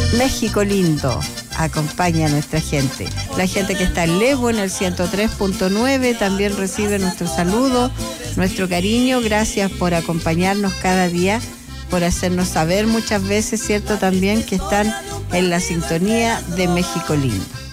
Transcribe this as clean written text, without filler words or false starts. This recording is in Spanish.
México lindo acompaña a nuestra gente. La gente que está en Levo, en el 103.9, también recibe nuestro saludo, nuestro cariño. Gracias por acompañarnos cada día, por hacernos saber muchas veces, ¿cierto? También que están en la sintonía de México lindo.